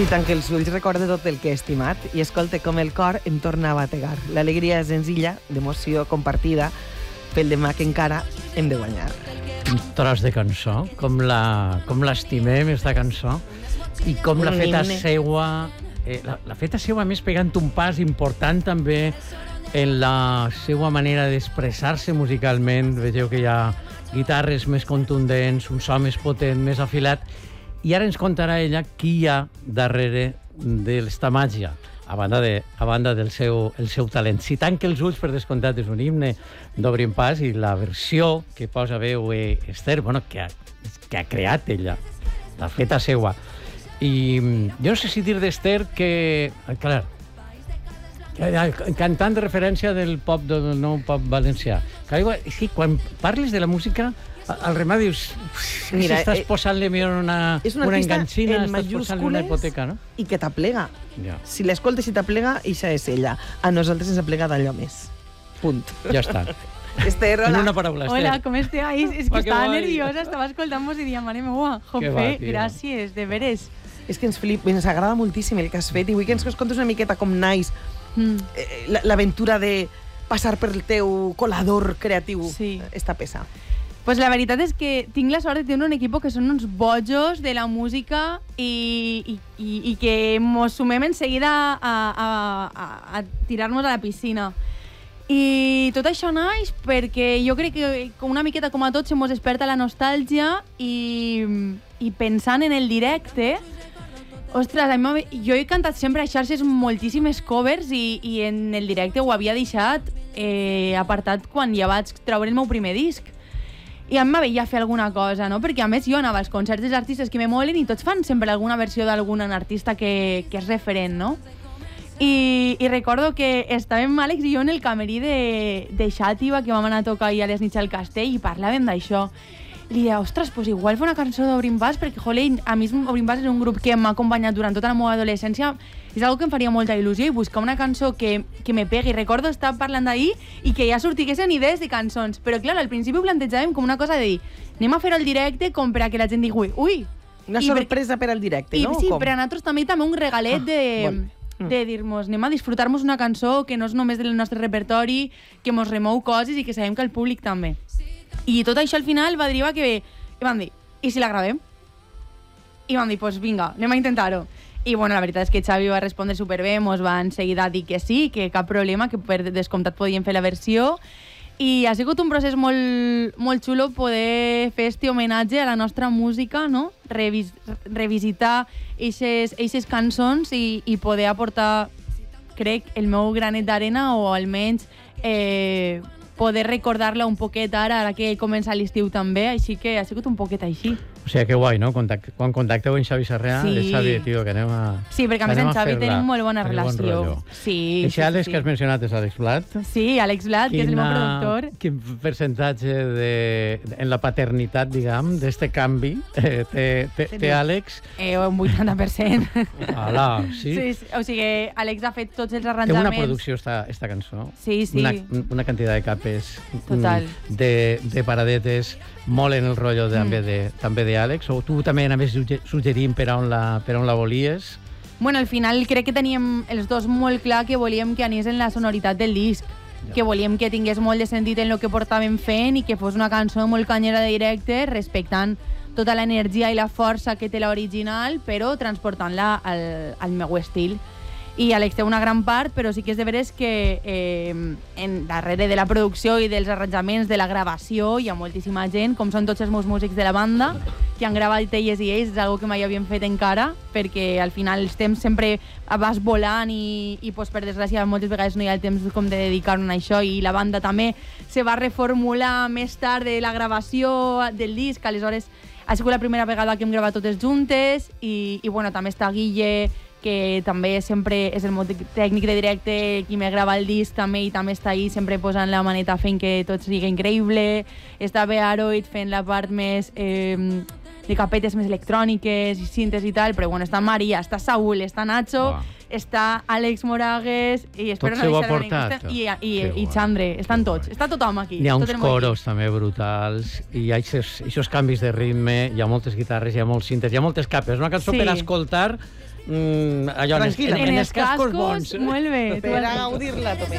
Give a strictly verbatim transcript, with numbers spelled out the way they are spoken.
Si tanque els ulls recorde tot el que he estimat i escolte com el cor em torna a bategar. L'alegria és senzilla, d'emoció compartida, pel demà que encara hem de guanyar. Un tros de cançó, com la com l'estimem, esta cançó, i com l'ha feta seua, eh, l'ha feta seua més pegant un pas important també en la seva manera d'expressar-se musicalment. Vegeu que hi ha guitarres més contundents, un so més potent, més afilat, i ara ens contarà ella qui hi ha darrere d'esta màgia, a banda, de, a banda del seu, el seu talent. Si tanca els ulls, per descomptat, és un himne d'Obrim Pas, i la versió que posa veu eh, Esther, bueno, que ha, que ha creat ella, l'ha feta seua. I jo no sé si dir d'Esther que, clar, cantant de referència del pop, del nou pop valencià. Clar, sí, quan parles de la música, al remà dius, mira, si estàs eh, posant-li una, una, una enganxina, estàs posant-li una hipoteca, no? I que t'aplega. Ja. Si l'escoltes i t'aplega, ixa és ella. A nosaltres ens aplega d'allò més. Punt. Ja està. Esther, hola. En una paraula, Esther. Hola, com estáis? És que estava nerviosa, estava escoltant-vos i diia, mare meua, jope, gràcies, de veres. És que ens flip, ens agrada moltíssim el que has fet i vull que ens contes una miqueta com naix mm. l'aventura de passar per el teu colador creatiu, sí. Esta peça. Pues la veritat és que tinc la sort de tenir un equip que són uns bojos de la música i, i, i, i que mos sumem en seguida a, a, a, a tirar-nos a la piscina. I tot això naix perquè jo crec que una miqueta com a tots se mos desperta la nostàlgia i, i pensant en el directe. Ostres, a mi, jo he cantat sempre a xarxes moltíssimes covers i, i en el directe ho havia deixat eh, apartat quan ja vaig treure el meu primer disc. I a mi m'aveia fer alguna cosa, no? Perquè a més jo anava als concerts dels artistes que me molen i tots fan sempre alguna versió d'algun artista que, que és referent, no? I, i recordo que estàvem Àlex i jo en el camerí de, de Xàtiva, que vam anar a tocar ahir a les nits al Castell, i parlàvem d'això. I li deia, ostres, pues igual fa una cançó d'Obrim Pas, perquè, jole, a mi Obrim Pas és un grup que m'ha acompanyat durant tota la meva adolescència, és algo que em faria molta il·lusió, i buscar una cançó que, que me pegui. Recordo estar parlant d'ahir i que ja sortiguessin idees de cançons, però clar, al principi ho plantejàvem com una cosa de dir, anem a fer el directe com per a que la gent digui, ui, una I sorpresa per, per al directe, i, no? Sí, com? Per a nosaltres també també un regalet de, ah, bon. de dir-nos, anem a disfrutar-nos una cançó que no és només del nostre repertori, que mos remou coses i que sabem que el públic també. I tot això al final va derivar que i vam dir, i si la gravem? I vam dir, doncs pues vinga, anem a intentar-ho. I bueno, la veritat és que Xavi va respondre superbé, mos va en seguida dir que sí, que cap problema, que per descomptat podíem fer la versió. I ha sigut un procés molt, molt xulo poder fer este homenatge a la nostra música, no? Revis, revisitar eixes cançons i, i poder aportar, crec, el meu granet d'arena o almenys eh, poder recordar-la un poquet ara, ara que comença l'estiu també, així que ha sigut un poquet així. O sigui, que guai, no? Contact, quan contacteu en Xavi Sarrià, sí. De Xavi, tio, que anem a... Sí, perquè a més en Xavi tenim molt bona relació. Bon sí, I si sí, Àlex, sí. que has mencionat, és Àlex Blat. Sí, Àlex Blat, Quina, que és el meu productor. Quin percentatge de, en la paternitat, diguem, d'este canvi eh, té, té, té Àlex? Eh, un vuitanta per cent. Hola, sí? Sí, sí? O sigui, Àlex ha fet tots els arranjaments. Té una producció, esta, esta cançó. Sí, sí. Una, una quantitat de capes. Total. De, de paradetes, molt en el rotllo també mm. de, també d'Àlex, o tu també anaves suggerint per on la, per on la volies? Bueno, al final crec que teníem els dos molt clar que volíem que anés en la sonoritat del disc, ja. Que volíem que tingués molt de sentit en el que portàvem fent i que fos una cançó molt canyera de directe, respectant tota l'energia i la força que té l'original, però transportant-la al, al meu estil. I Àlex té una gran part, però sí que és de veres que eh, en darrere de la producció i dels arranjaments de la gravació hi ha moltíssima gent, com són tots els meus músics de la banda, que han gravat elles i ells, és una que mai havíem fet encara, perquè al final els temps sempre vas volant i, i pues, per desgràcia moltes vegades no hi ha el temps com de dedicar-nos a això, i la banda també se va reformular més tard de la gravació del disc, aleshores ha sigut la primera vegada que hem gravat totes juntes i, i bueno, també està Guille, que també sempre és el meu tècnic de directe, qui me grava el disc també, i també està ahí sempre posant la maneta fent que tot sigui increïble. Està Bearoid fent la part més eh, de capetes més electròniques i cintes i tal, però bueno, està Maria, està Saúl, està Nacho, wow. Està Àlex Moragues i espero tot no deixar portat. I, i, i Xandre, estan tots, està tothom aquí. Hi ha uns coros també brutals i hi ha aquests canvis de ritme, hi ha moltes guitarres, hi ha molts cintes, hi ha moltes capes. És una cançó sí. per escoltar mm, allò, en, Tranquil·la. en, en, En en els els cascos cascos, bons. molt bé. Per a gaudir-la, també.